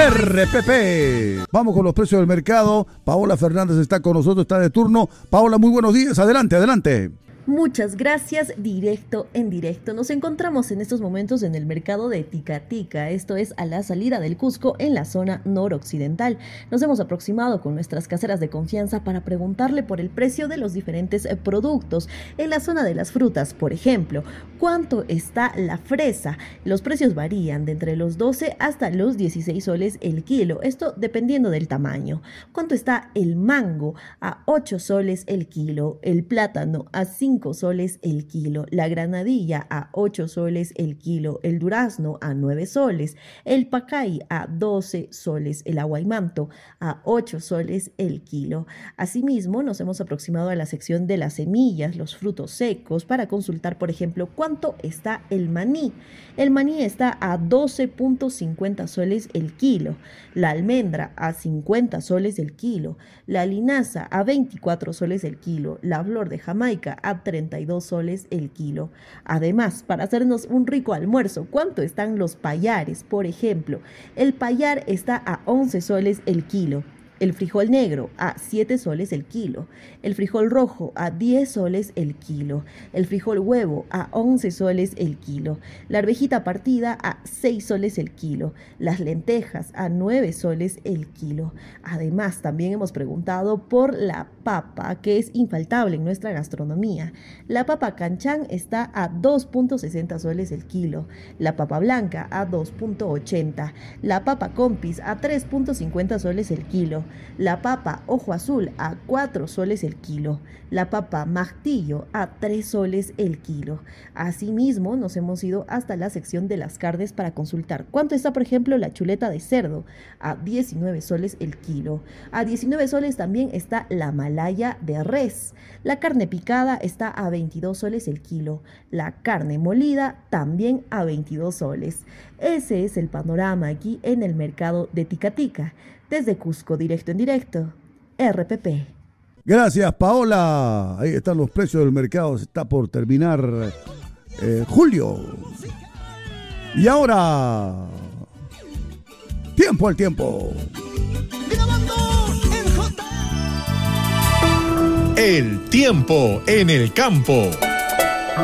RPP. Vamos con los precios del mercado. Paola Fernández está con nosotros, está de turno. Paola, muy buenos días. Adelante, adelante. Muchas gracias, directo en directo. Nos encontramos en estos momentos en el mercado de Ticatica, esto es a la salida del Cusco en la zona noroccidental. Nos hemos aproximado con nuestras caseras de confianza para preguntarle por el precio de los diferentes productos. En la zona de las frutas, por ejemplo, ¿cuánto está la fresa? Los precios varían de entre los 12 hasta los 16 soles el kilo, esto dependiendo del tamaño. ¿Cuánto está el mango? A 8 soles el kilo, el plátano a 5 soles el kilo, la granadilla a 8 soles el kilo, el durazno a 9 soles, el pacay a 12 soles, el aguaymanto a 8 soles el kilo. Asimismo, nos hemos aproximado a la sección de las semillas, los frutos secos, para consultar, por ejemplo, cuánto está el maní. El maní está a 12.50 soles el kilo, la almendra a 50 soles el kilo, la linaza a 24 soles el kilo, la flor de Jamaica a 32 soles el kilo. Además, para hacernos un rico almuerzo, ¿cuánto están los payares? Por ejemplo, el payar está a 11 soles el kilo. El frijol negro a 7 soles el kilo, el frijol rojo a 10 soles el kilo, el frijol huevo a 11 soles el kilo, la arvejita partida a 6 soles el kilo, las lentejas a 9 soles el kilo. Además, también hemos preguntado por la papa, que es infaltable en nuestra gastronomía. La papa canchán está a 2.60 soles el kilo, la papa blanca a 2.80, la papa compis a 3.50 soles el kilo, la papa ojo azul a 4 soles el kilo, la papa martillo a 3 soles el kilo. Asimismo, nos hemos ido hasta la sección de las carnes para consultar cuánto está, por ejemplo, la chuleta de cerdo a 19 soles el kilo. A 19 soles también está la malaya de res. La carne picada está a 22 soles el kilo. La carne molida también a 22 soles. Ese es el panorama aquí en el mercado de Ticatica. Desde Cusco, directo en directo, RPP. Gracias, Paola. Ahí están los precios del mercado. Se está por terminar julio. Y ahora, tiempo al tiempo. El tiempo en el campo.